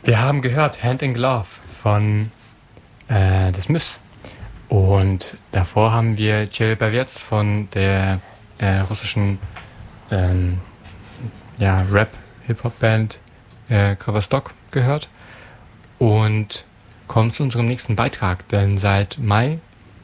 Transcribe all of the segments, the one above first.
Wir haben gehört Hand in Glove von The Smiths. Und davor haben wir Ciel Bawiec von der russischen Rap-Hip-Hop-Band Kravastok gehört. Und kommen zu unserem nächsten Beitrag, denn seit Mai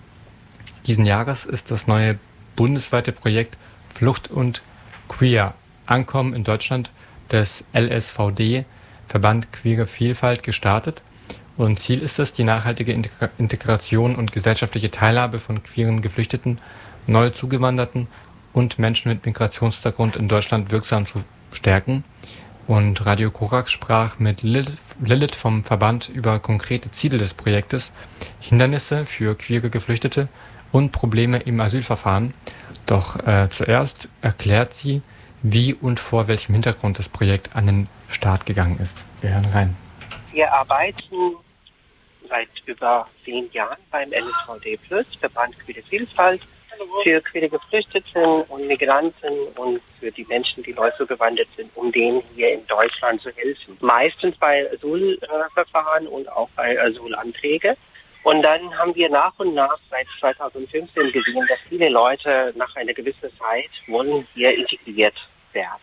diesen Jahres ist das neue bundesweite Projekt Flucht und Queer Ankommen in Deutschland des LSVD, Verband Queere Vielfalt, gestartet. Und Ziel ist es, die nachhaltige Integration und gesellschaftliche Teilhabe von queeren Geflüchteten, neu Zugewanderten und Menschen mit Migrationshintergrund in Deutschland wirksam zu stärken. Und Radio Korax sprach mit Lilith vom Verband über konkrete Ziele des Projektes, Hindernisse für queere Geflüchtete und Probleme im Asylverfahren. Doch zuerst erklärt sie, wie und vor welchem Hintergrund das Projekt an den Start gegangen ist. Wir hören rein. Wir arbeiten seit über 10 Jahren beim LSVD Plus, Verband Queere Vielfalt, für queere Geflüchtete und Migranten und für die Menschen, die neu zugewandert sind, um denen hier in Deutschland zu helfen. Meistens bei Asylverfahren und auch bei Asylanträgen. Und dann haben wir nach und nach seit 2015 gesehen, dass viele Leute nach einer gewissen Zeit wollen hier integriert werden.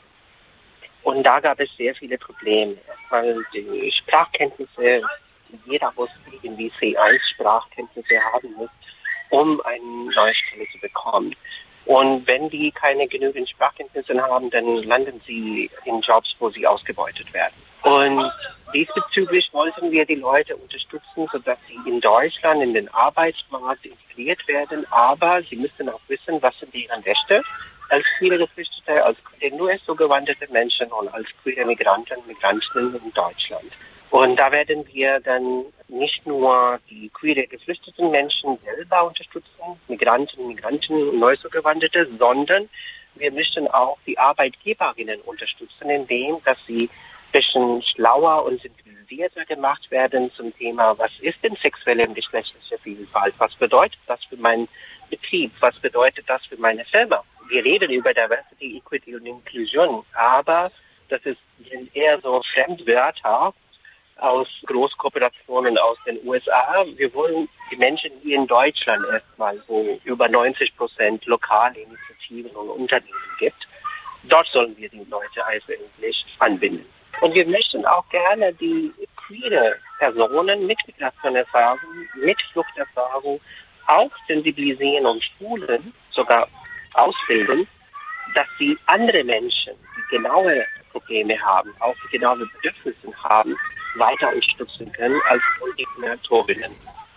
Und da gab es sehr viele Probleme. Erstmal die Sprachkenntnisse. Jeder muss irgendwie C1-Sprachkenntnisse haben muss, um eine neue Stelle zu bekommen. Und wenn die keine genügend Sprachkenntnisse haben, dann landen sie in Jobs, wo sie ausgebeutet werden. Und diesbezüglich wollten wir die Leute unterstützen, sodass sie in Deutschland in den Arbeitsmarkt integriert werden. Aber sie müssen auch wissen, was sind deren Rechte als queere Geflüchtete, als queere US-zugewanderte Menschen und als queere Migrantinnen in Deutschland. Und da werden wir dann nicht nur die queere geflüchteten Menschen selber unterstützen, Migranten und Neuzugewanderte, sondern wir möchten auch die Arbeitgeberinnen unterstützen, indem dass sie ein bisschen schlauer und sensibilisierter gemacht werden zum Thema, was ist denn sexuelle und geschlechtliche Vielfalt? Was bedeutet das für meinen Betrieb? Was bedeutet das für meine Firma? Wir reden über Diversity, Equity und Inclusion, aber das sind eher so Fremdwörter aus Großkooperationen aus den USA. Wir wollen die Menschen hier in Deutschland erstmal, wo über 90% lokale Initiativen und Unternehmen gibt. Dort sollen wir die Leute eigentlich anbinden. Und wir möchten auch gerne die queere Personen mit Migrationserfahrung, mit Fluchterfahrung auch sensibilisieren und schulen, sogar ausbilden, dass sie andere Menschen, die genaue Probleme haben, auch genaue Bedürfnisse haben, weiter unterstützen können als Koordinatorinnen.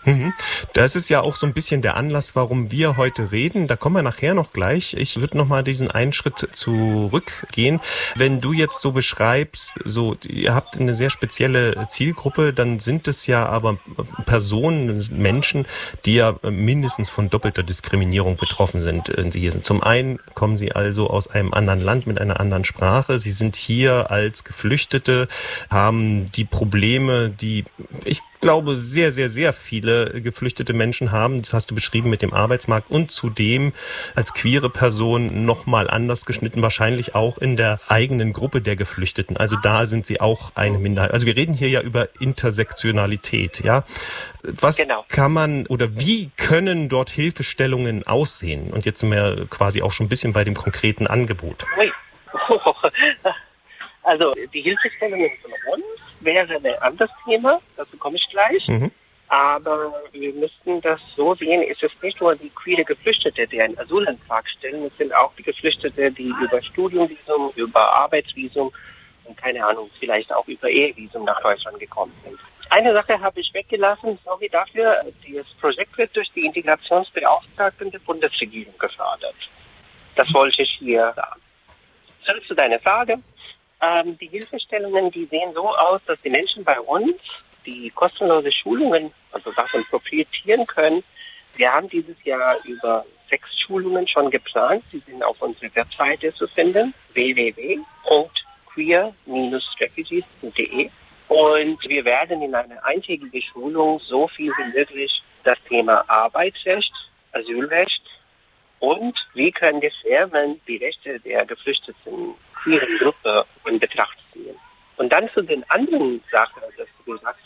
Das ist ja auch so ein bisschen der Anlass, warum wir heute reden. Da kommen wir nachher noch gleich. Ich würde noch mal diesen einen Schritt zurückgehen. Wenn du jetzt so beschreibst, so ihr habt eine sehr spezielle Zielgruppe, dann sind es ja aber Personen, Menschen, die ja mindestens von doppelter Diskriminierung betroffen sind. Sie hier sind. Zum einen kommen sie also aus einem anderen Land mit einer anderen Sprache. Sie sind hier als Geflüchtete, haben die Probleme, die ich glaube sehr, sehr, sehr viele geflüchtete Menschen haben. Das hast du beschrieben mit dem Arbeitsmarkt und zudem als queere Person nochmal anders geschnitten, wahrscheinlich auch in der eigenen Gruppe der Geflüchteten. Also da sind sie auch eine Minderheit. Also wir reden hier ja über Intersektionalität, ja. Was kann man oder wie können dort Hilfestellungen aussehen? Und jetzt sind wir quasi auch schon ein bisschen bei dem konkreten Angebot. Also die Hilfestellungen von uns wäre ein anderes Thema, dazu komme ich gleich. Aber wir müssten das so sehen, es ist nicht nur die queere Geflüchtete, die einen Asylantrag stellen, es sind auch die Geflüchtete, die über Studienvisum, über Arbeitsvisum und keine Ahnung, vielleicht auch über Ehevisum nach Deutschland gekommen sind. Eine Sache habe ich weggelassen, sorry dafür, das Projekt wird durch die Integrationsbeauftragten der Bundesregierung gefördert. Das wollte ich hier sagen. Zurück zu deiner Frage. Die Hilfestellungen, die sehen so aus, dass die Menschen bei uns die kostenlose Schulungen, also Sachen profitieren können. Wir haben dieses Jahr über 6 Schulungen schon geplant. Sie sind auf unserer Webseite zu finden, www.queer-refugees.de. Und wir werden in einer eintägigen Schulung so viel wie möglich das Thema Arbeitsrecht, Asylrecht und wie können die Firmen die Rechte der geflüchteten queeren Gruppe in Betracht ziehen. Und dann zu den anderen Sachen, das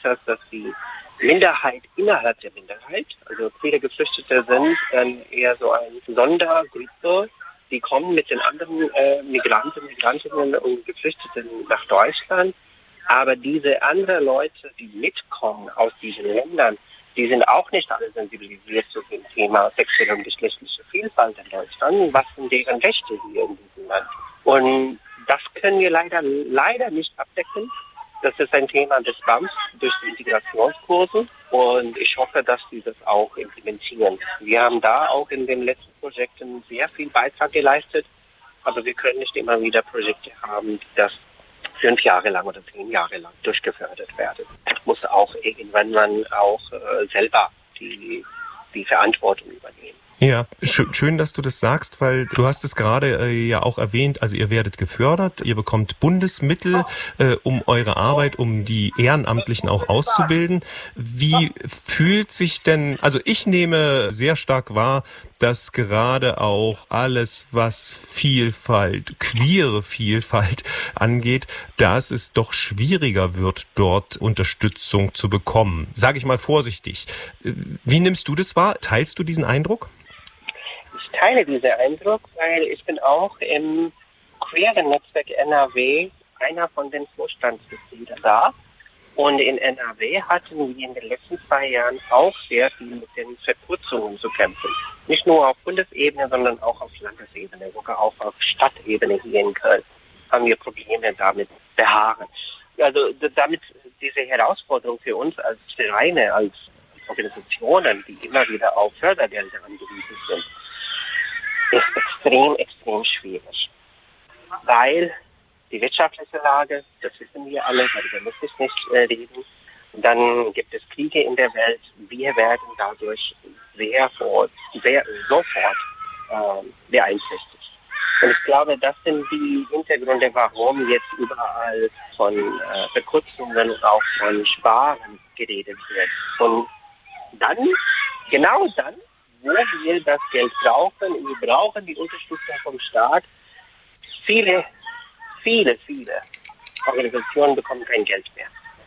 das, dass die Minderheit innerhalb der Minderheit, also viele Geflüchtete sind dann eher so eine Sondergruppe, die kommen mit den anderen Migrantinnen und Geflüchteten nach Deutschland. Aber diese anderen Leute, die mitkommen aus diesen Ländern, die sind auch nicht alle sensibilisiert zu dem Thema sexuelle und geschlechtliche Vielfalt in Deutschland. Was sind deren Rechte hier in diesem Land? Und das können wir leider nicht abdecken. Das ist ein Thema des BAMF durch die Integrationskurse. Und ich hoffe, dass sie das auch implementieren. Wir haben da auch in den letzten Projekten sehr viel Beitrag geleistet. Aber wir können nicht immer wieder Projekte haben, die das 5 Jahre lang oder 10 Jahre lang durchgefördert werden. Da muss auch irgendwann man auch selber die Verantwortung übernehmen. Ja, schön, dass du das sagst, weil du hast es gerade ja auch erwähnt, also ihr werdet gefördert, ihr bekommt Bundesmittel, um eure Arbeit, um die Ehrenamtlichen auch auszubilden. Wie fühlt sich denn, also ich nehme sehr stark wahr, dass gerade auch alles, was Vielfalt, queere Vielfalt angeht, dass es doch schwieriger wird, dort Unterstützung zu bekommen. Sage ich mal vorsichtig. Wie nimmst du das wahr? Teilst du diesen Eindruck? Ich teile diesen Eindruck, weil ich bin auch im queeren Netzwerk NRW einer von den Vorstandsmitgliedern da. Und in NRW hatten wir in den letzten 2 Jahren auch sehr viel mit den Verkürzungen zu kämpfen. Nicht nur auf Bundesebene, sondern auch auf Landesebene, sogar auch auf Stadtebene hier in Köln haben wir Probleme damit beharren. Also damit diese Herausforderung für uns als Vereine, als Organisationen, die immer wieder auf Fördergelder angewiesen sind, ist extrem schwierig. Weil die wirtschaftliche Lage, das wissen wir alle, darüber muss ich nicht reden. Dann gibt es Kriege in der Welt. Wir werden dadurch sofort beeinträchtigt. Und ich glaube, das sind die Hintergründe, warum jetzt überall von Verkürzungen und auch von Sparen geredet wird. Und dann, genau dann, wo wir das Geld brauchen, wir brauchen die Unterstützung vom Staat, viele Organisationen bekommen kein Geld mehr.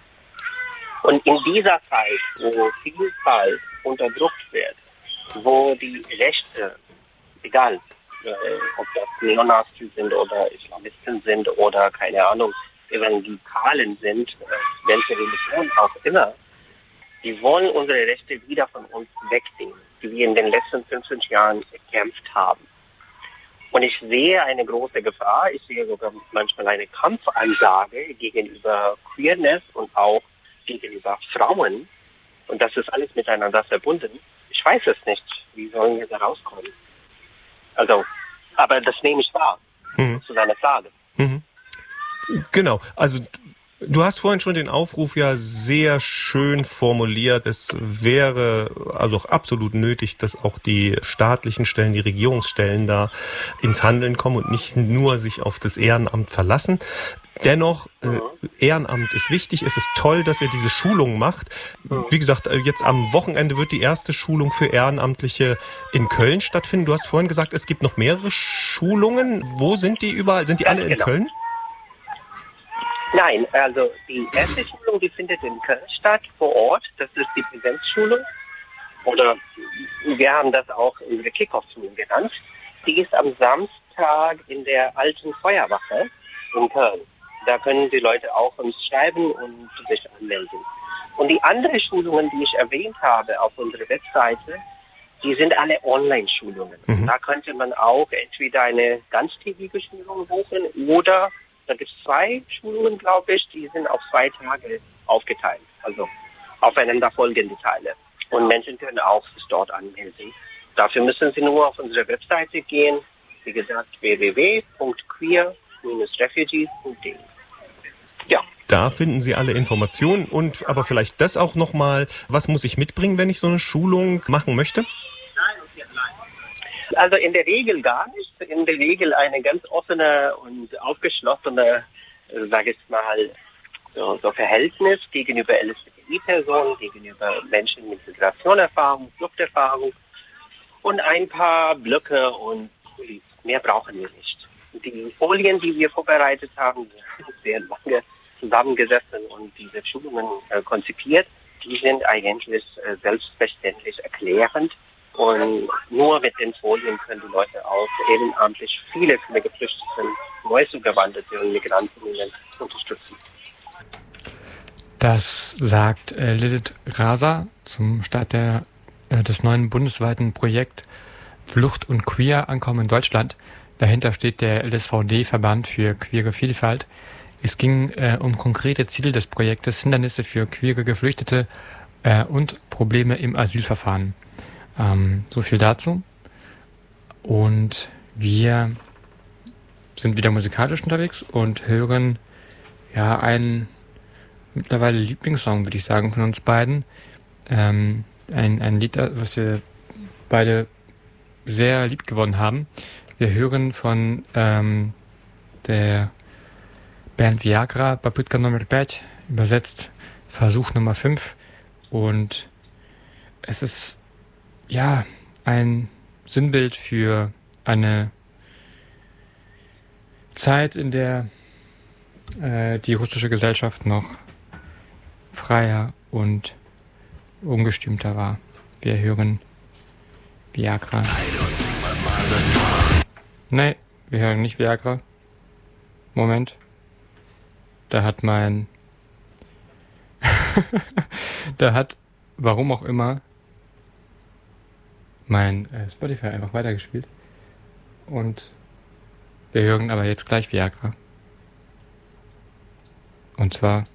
Und in dieser Zeit, wo Vielfalt unterdrückt wird, wo die Rechte, egal ob das Neonazis sind oder Islamisten sind oder keine Ahnung, Evangelikalen sind, welche Religion auch immer, die wollen unsere Rechte wieder von uns wegnehmen, die wir in den letzten 15 Jahren gekämpft haben. Und ich sehe eine große Gefahr, ich sehe sogar manchmal eine Kampfansage gegenüber Queerness und auch gegenüber Frauen. Und das ist alles miteinander verbunden. Ich weiß es nicht, wie sollen wir da rauskommen? Also, aber das nehme ich wahr, zu deiner Frage. Genau, also du hast vorhin schon den Aufruf ja sehr schön formuliert. Es wäre also auch absolut nötig, dass auch die staatlichen Stellen, die Regierungsstellen da ins Handeln kommen und nicht nur sich auf das Ehrenamt verlassen. Dennoch, Ehrenamt ist wichtig. Es ist toll, dass ihr diese Schulung macht. Wie gesagt, jetzt am Wochenende wird die erste Schulung für Ehrenamtliche in Köln stattfinden. Du hast vorhin gesagt, es gibt noch mehrere Schulungen. Wo sind die überall? Sind die alle in Köln? Nein, also die erste Schulung, die findet in Köln statt, vor Ort. Das ist die Präsenzschulung. Oder wir haben das auch unsere Kick-Off-Schulung genannt. Die ist am Samstag in der alten Feuerwache in Köln. Da können die Leute auch uns schreiben und sich anmelden. Und die anderen Schulungen, die ich erwähnt habe auf unserer Webseite, die sind alle Online-Schulungen. Da könnte man auch entweder eine ganztägige Schulung buchen oder da gibt es 2 Schulungen, glaube ich, die sind auf 2 Tage aufgeteilt, also aufeinander folgende Teile. Und Menschen können auch sich dort anmelden. Dafür müssen sie nur auf unsere Webseite gehen, wie gesagt, www.queer-refugees.de. Ja. Da finden Sie alle Informationen und aber vielleicht das auch nochmal, was muss ich mitbringen, wenn ich so eine Schulung machen möchte? Also in der Regel gar nicht. In der Regel eine ganz offene und aufgeschlossene, sage ich mal, so Verhältnis gegenüber LGBTI-Personen, gegenüber Menschen mit Migrationserfahrung, Fluchterfahrung und ein paar Blöcke und mehr brauchen wir nicht. Die Folien, die wir vorbereitet haben, sind sehr lange zusammengesessen und diese Schulungen konzipiert. Die sind eigentlich selbstverständlich erklärend. Und nur mit den Folien können die Leute auch ehrenamtlich viele Geflüchtete, neu zugewanderte und Migranten unterstützen. Das sagt Lilith Rasa zum Start des neuen bundesweiten Projekt Flucht und Queer Ankommen in Deutschland. Dahinter steht der LSVD, Verband für queere Vielfalt. Es ging um konkrete Ziele des Projektes, Hindernisse für queere Geflüchtete und Probleme im Asylverfahren. So viel dazu. Und wir sind wieder musikalisch unterwegs und hören einen mittlerweile Lieblingssong, würde ich sagen, von uns beiden. Ein Lied, was wir beide sehr lieb gewonnen haben. Wir hören von der Band Viagra, Попытка номер 5, übersetzt Versuch Nummer 5. Und es ist ein Sinnbild für eine Zeit, in der die russische Gesellschaft noch freier und ungestümter war. Wir hören Viagra. Nee, wir hören nicht Viagra. Moment. Da hat warum auch immer, mein Spotify einfach weitergespielt. Und wir hören aber jetzt gleich Viagra. Und zwar